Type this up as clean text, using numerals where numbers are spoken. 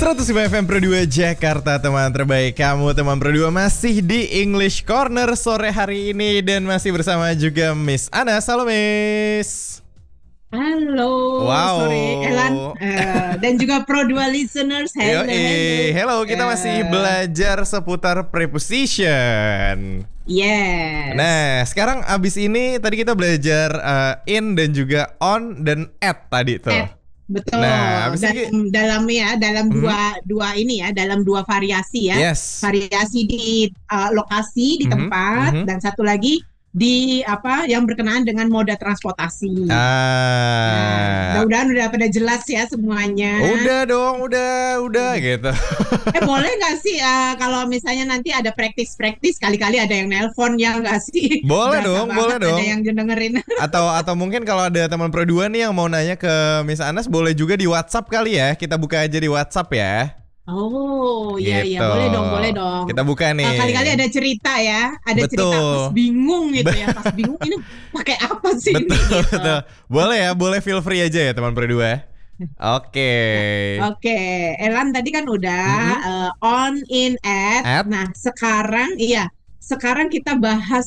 105 FM Pro 2 Jakarta, teman terbaik kamu. Teman Pro 2 masih di English Corner sore hari ini. Dan masih bersama juga Miss Anas. Halo Miss. Halo, Wow. sore Elan dan juga Pro 2 listeners. Hello, Hello, kita masih belajar seputar preposition. Yes. Nah, sekarang abis ini tadi kita belajar in dan juga on dan at tadi tuh. Betul. Nah, dalam dua variasi ya. Yes. Variasi di lokasi, di tempat, dan satu lagi di yang berkenaan dengan moda transportasi. Mudah-mudahan udah pada jelas ya semuanya. Udah dong, udah gitu. Boleh nggak sih kalau misalnya nanti ada praktis kali-kali ada yang nelpon ya nggak sih? Boleh dong. Ada yang dengerin. Atau mungkin kalau ada teman Pro 2 nih yang mau nanya ke Miss Anas, boleh juga di WhatsApp kali ya. Kita buka aja di WhatsApp ya. Oh iya Gitu. boleh dong. Kita buka nih. Kali-kali ada cerita ya, cerita pas bingung gitu ya, pas bingung ini pakai apa sih ini? Gitu. Betul. Boleh ya, boleh feel free aja ya teman Pro 2. Oke. Elan tadi kan udah on, in, at. Nah sekarang kita bahas